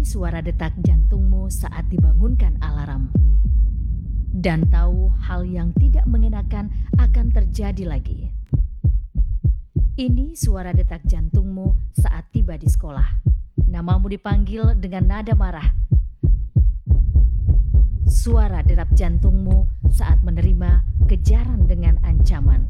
Ini suara detak jantungmu saat dibangunkan alarm. Dan tahu hal yang tidak mengenakan akan terjadi lagi. Ini suara detak jantungmu saat tiba di sekolah. Namamu dipanggil dengan nada marah. Suara derap jantungmu saat menerima kejaran dengan ancaman.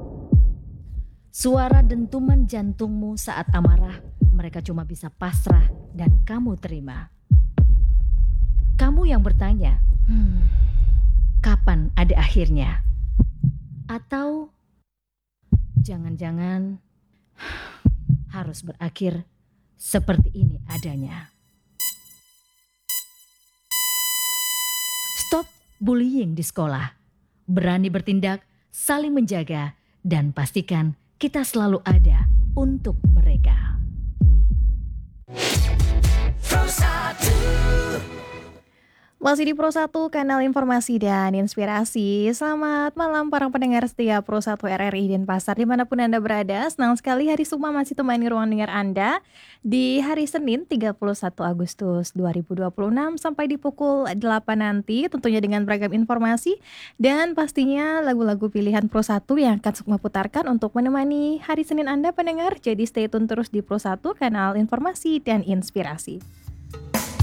Suara dentuman jantungmu saat amarah, mereka cuma bisa pasrah dan kamu terima. Kamu yang bertanya, kapan ada akhirnya? Atau jangan-jangan harus berakhir seperti ini adanya. Stop bullying di sekolah. Berani bertindak, saling menjaga, dan pastikan kita selalu ada untuk mereka. Masih di Pro 1, kanal informasi dan inspirasi. Selamat malam para pendengar setia Pro 1 RRI Denpasar dimanapun Anda berada. Senang sekali hari Sukma masih temani ruang dengar Anda di hari Senin 31 Agustus 2026 sampai di pukul 8 nanti. Tentunya dengan beragam informasi dan pastinya lagu-lagu pilihan Pro 1 yang akan Sukma putarkan untuk menemani hari Senin Anda pendengar. Jadi stay tune terus di Pro 1, kanal informasi dan inspirasi.